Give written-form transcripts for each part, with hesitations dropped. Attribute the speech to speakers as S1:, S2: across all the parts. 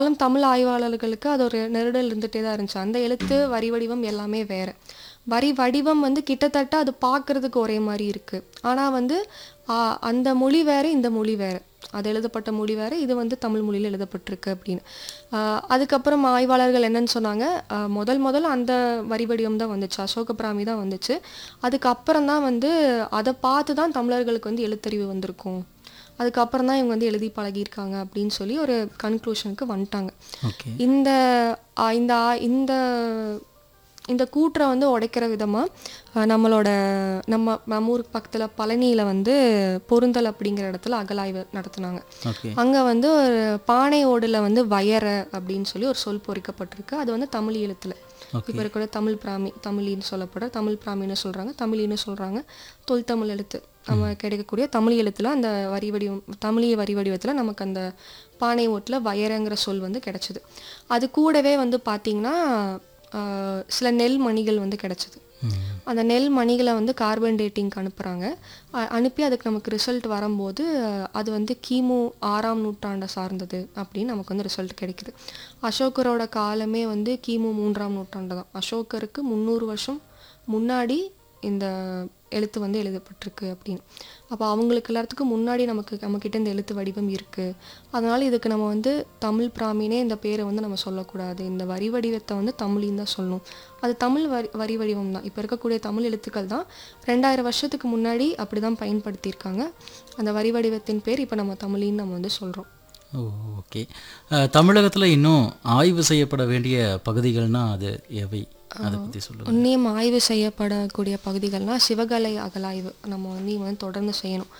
S1: தமிழ் ஆய்வாளர்களுக்கு அது ஒரு நெருடல் இருந்துகிட்டே தான் இருந்துச்சு. அந்த எழுத்து வரி வடிவம் எல்லாமே வேறு. வரி வடிவம் வந்து கிட்டத்தட்ட அது பார்க்குறதுக்கு ஒரே மாதிரி இருக்குது. ஆனால் வந்து அந்த மொழி வேறு, இந்த மொழி வேறு. அது எழுதப்பட்ட மொழி வேறு, இது வந்து தமிழ் மொழியில் எழுதப்பட்டிருக்கு அப்படின்னு. அதுக்கப்புறம் ஆய்வாளர்கள் என்னன்னு சொன்னாங்க, முதல் அந்த வரி வடிவம் தான் வந்துச்சு, அசோக பிராமி தான் வந்துச்சு. அதுக்கப்புறம் தான் வந்து அதை பார்த்து தான் தமிழர்களுக்கு வந்து எழுத்தறிவு வந்திருக்கும், அதுக்கப்புறம் தான் இவங்க வந்து எழுதி பழகியிருக்காங்க அப்படின்னு சொல்லி ஒரு கன்க்ளூஷனுக்கு வந்துட்டாங்க.
S2: ஓகே.
S1: இந்த இந்த இந்த இந்த கூற்றை வந்து உடைக்கிற விதமாக நம்ம ஊருக்கு பக்கத்தில் பழனியில் வந்து பொருந்தல் அப்படிங்கிற இடத்துல அகலாய்வு நடத்துனாங்க.
S2: ஓகே.
S1: அங்கே வந்து ஒரு பானை ஓடில் வந்து வயற அப்படின்னு சொல்லி ஒரு சொல் பொறிக்கப்பட்டிருக்கு. அது வந்து தமிழ் எழுத்தில் இப்போ இருக்கிற தமிழ் பிராமி, தமிழின்னு சொல்லப்படுற தமிழ் பிராமின்னு சொல்கிறாங்க, தமிழின்னு சொல்கிறாங்க. தொல்தமிழ் எழுத்து நம்ம கிடைக்கக்கூடிய தமிழ் எழுத்தில் அந்த வரி வடிவம், தமிழிய வரி வடிவத்தில் நமக்கு அந்த பானை ஓட்டில் வயறங்கிற சொல் வந்து கிடச்சிது. அது கூடவே வந்து பார்த்திங்கன்னா சில நெல் மணிகள் வந்து கிடச்சிது. அந்த நெல் மணிகளை வந்து கார்பன் டேட்டிங்க்கு அனுப்புகிறாங்க. அனுப்பி அதுக்கு நமக்கு ரிசல்ட் வரும்போது அது வந்து கிமு 6ஆம் நூற்றாண்டை சார்ந்தது அப்படின்னு நமக்கு வந்து ரிசல்ட் கிடைக்குது. அசோகரோட காலமே வந்து கிமு 3ஆம் நூற்றாண்டு தான். அசோகருக்கு 300 வருஷம் முன்னாடி இந்த எழுத்து வந்து எழுதப்பட்டிருக்கு அப்படின்னு. அப்போ அவங்களுக்கு எல்லாத்துக்கும் முன்னாடி நம்மக்கிட்ட இந்த எழுத்து வடிவம் இருக்குது. அதனால் இதுக்கு நம்ம வந்து தமிழ் பிராமினே இந்த பேரை வந்து நம்ம சொல்லக்கூடாது, இந்த வரி வடிவத்தை வந்து தமிழின்னு தான் சொல்லணும். அது தமிழ் வரி வடிவம் தான். இப்போ இருக்கக்கூடிய தமிழ் எழுத்துக்கள் தான் 2000 வருஷத்துக்கு முன்னாடி அப்படி தான் பயன்படுத்தியிருக்காங்க. அந்த வரி வடிவத்தின் பேர் இப்போ நம்ம தமிழின்னு நம்ம வந்து சொல்கிறோம்.
S2: ஓகே. தமிழகத்தில் இன்னும் ஆய்வு செய்யப்பட வேண்டிய பகுதிகள்னால் அது எவை, அதை பற்றி சொல்லுங்கள்.
S1: இன்னும் ஆய்வு செய்யப்படக்கூடிய பகுதிகள்னால் சிவகலை அகலாய்வு நம்ம வந்து தொடர்ந்து செய்யணும்.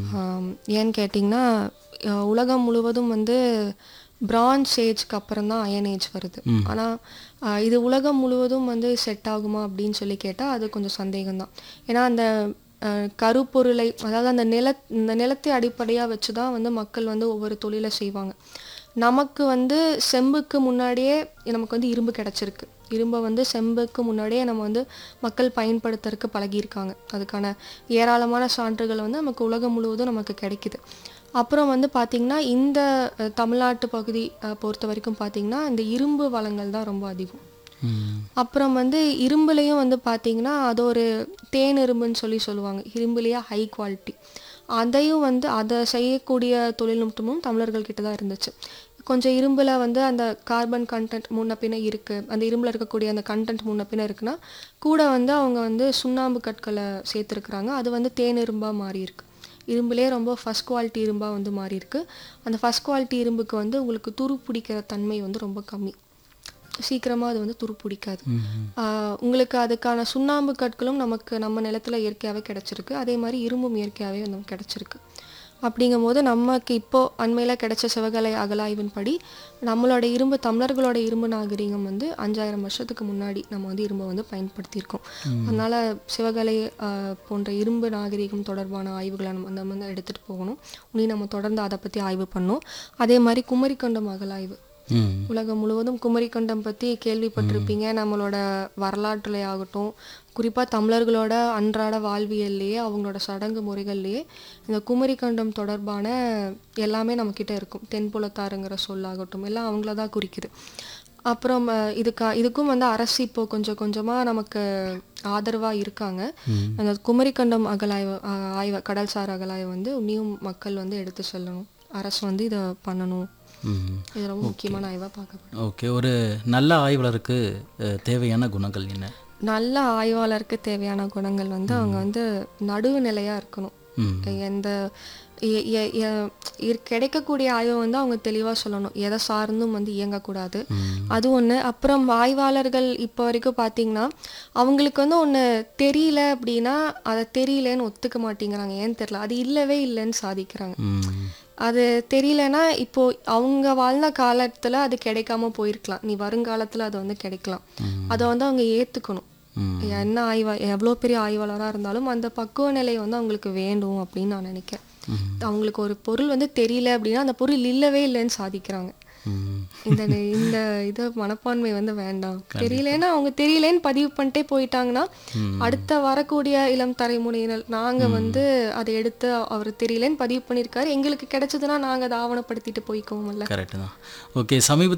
S1: ஏன்னு கேட்டிங்கன்னா உலகம் முழுவதும் வந்து பிரான்ஸ் ஏஜ்க்கு அப்புறம் தான் அயன் ஏஜ் வருது. ஆனால் இது உலகம் முழுவதும் வந்து செட் ஆகுமா அப்படின்னு சொல்லி கேட்டால் அது கொஞ்சம் சந்தேகம்தான். ஏன்னா அந்த கருப்பொருளை, அதாவது அந்த நிலத்தை அடிப்படையாக வச்சு தான் வந்து மக்கள் வந்து ஒவ்வொரு தொழிலை செய்வாங்க. நமக்கு வந்து செம்புக்கு முன்னாடியே நமக்கு வந்து இரும்பு கிடச்சிருக்கு. இரும்பை வந்து செம்புக்கு முன்னாடியே நம்ம வந்து மக்கள் பயன்படுத்துறதுக்கு பழகியிருக்காங்க. அதுக்கான ஏராளமான சான்றுகள் வந்து நமக்கு உலகம் முழுவதும் நமக்கு கிடைக்குது. அப்புறம் வந்து பார்த்திங்கன்னா இந்த தமிழ்நாட்டு பகுதி பொறுத்த வரைக்கும் பார்த்திங்கன்னா இந்த இரும்பு வளங்கள் தான் ரொம்ப அதிகம். அப்புறம் வந்து இரும்புலேயும் வந்து பார்த்திங்கன்னா அது ஒரு தேன் இரும்புன்னு சொல்லுவாங்க. இரும்புலேயே ஹை குவாலிட்டி. அதையும் வந்து அதை செய்யக்கூடிய தொழில்நுட்பமும் தமிழர்கள்கிட்ட தான் இருந்துச்சு. கொஞ்சம் இரும்பில் வந்து அந்த கார்பன் கண்டென்ட் முன்ன பின்ன இருக்குது, அந்த இரும்பில் இருக்கக்கூடிய அந்த கண்டென்ட் முன்ன பின்ன இருக்குன்னா கூட வந்து அவங்க வந்து சுண்ணாம்பு கற்களை சேர்த்துருக்குறாங்க. அது வந்து தேன் இரும்பாக மாறி இருக்கு. இரும்புலேயே ரொம்ப ஃபஸ்ட் குவாலிட்டி இரும்பாக வந்து மாறி இருக்கு. அந்த ஃபஸ்ட் குவாலிட்டி இரும்புக்கு வந்து உங்களுக்கு துரு பிடிக்கிற தன்மை வந்து ரொம்ப கம்மி, சீக்கிரமாக அது வந்து துரு பிடிக்காது. உங்களுக்கு அதுக்கான சுண்ணாம்பு கற்களும் நம்ம நிலத்தில் இயற்கையாகவே கிடச்சிருக்கு. அதே மாதிரி இரும்பும் இயற்கையாகவே நமக்கு கிடச்சிருக்கு. அப்படிங்கும் போது நமக்கு இப்போது அண்மையில் கிடைச்ச சிவகலை அகலாய்வின் படி நம்மளோட தமிழர்களோட இரும்பு நாகரிகம் வந்து 5000 வருஷத்துக்கு முன்னாடி நம்ம வந்து இரும்பை வந்து பயன்படுத்தியிருக்கோம். அதனால் சிவகலை போன்ற இரும்பு நாகரிகம் தொடர்பான ஆய்வுகளை நம்ம வந்து எடுத்துகிட்டு போகணும். உடனே நம்ம தொடர்ந்து அதை பற்றி ஆய்வு பண்ணோம். அதே மாதிரி குமரிக்கண்டம் அகலாய்வு, உலகம் முழுவதும் குமரிக்கண்டம் பற்றி கேள்விப்பட்டிருப்பீங்க. நம்மளோட வரலாற்றுல ஆகட்டும், குறிப்பாக தமிழர்களோட அன்றாட வாழ்வியல்லையே அவங்களோட சடங்கு முறைகள்லேயே இந்த குமரிக்கண்டம் தொடர்பான எல்லாமே நம்மக்கிட்ட இருக்கும். தென்புலத்தாருங்கிற சொல்லாகட்டும் எல்லாம் அவங்கள தான் குறிக்குது. அப்புறம் இதுக்கும் வந்து அரசு இப்போ கொஞ்சம் கொஞ்சமாக நமக்கு ஆதரவாக இருக்காங்க. அந்த குமரிக்கண்டம் அகலாய்வு கடல்சார் அகலாய்வு வந்து இன்னும் மக்கள் வந்து எடுத்து செல்லணும், அரசு வந்து இதை பண்ணணும். இது ரொம்ப முக்கியமான ஆய்வாக பார்க்கப்படுது.
S2: ஓகே. ஒரு நல்ல ஆய்வாளருக்கு தேவையான குணங்கள் என்ன?
S1: நல்ல ஆய்வாளருக்கு தேவையான குணங்கள் வந்து அவங்க வந்து நடுவுநிலையாக இருக்கணும். எந்த கிடைக்கக்கூடிய ஆய்வை வந்து அவங்க தெளிவாக சொல்லணும், எதை சார்ந்தும் வந்து இயங்கக்கூடாது. அது ஒன்று. அப்புறம் ஆய்வாளர்கள் இப்போ வரைக்கும் பார்த்திங்கன்னா அவங்களுக்கு வந்து ஒன்று தெரியல அப்படின்னா அதை தெரியலன்னு ஒத்துக்க மாட்டேங்கிறாங்க. ஏன்னு தெரியல, அது இல்லவே இல்லைன்னு சாதிக்கிறாங்க. அது தெரியலனா இப்போது அவங்க வாழ்ந்த காலத்தில் அது கிடைக்காம போயிருக்கலாம், நீ வருங்காலத்தில் அது வந்து கிடைக்கலாம். அதை வந்து அவங்க ஏற்றுக்கணும். என்ன எவ்வளோ பெரிய ஆய்வாளராக இருந்தாலும் அந்த பக்குவ நிலை வந்து அவங்களுக்கு வேண்டும் அப்படின்னு நான் நினைக்கிறேன். அவங்களுக்கு ஒரு பொருள் வந்து தெரியல அப்படின்னா அந்த பொருள் இல்லவே இல்லைன்னு சாதிக்கிறாங்க.
S2: ம்.
S1: இந்த இந்த இது மனப்பான்மை வந்து வேண்டாம். தெரியலன்னா அவங்க தெரியலேன்னு பதிவு பண்ணிட்டே போயிட்டாங்கன்னா அடுத்த வரக்கூடிய இளம் தலைமுறையினர் நாங்க வந்து அதை எடுத்து அவர் தெரியலேன்னு பதிவு பண்ணியிருக்காரு, எங்களுக்கு கிடைச்சதுன்னா நாங்க அதை ஆவணப்படுத்திட்டு போய்க்குவோம்ல.
S2: கரெக்டு தான். ஓகே, சமீபத்தில்